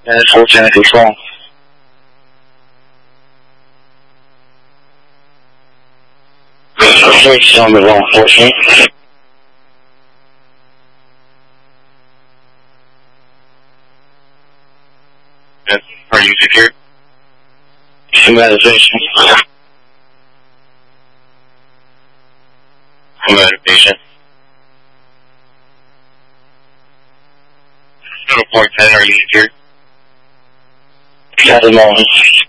14 control. Switch on the 114. Yes. Are you secure? Meditation. Meditation. Port 10, are you secure? At the moment.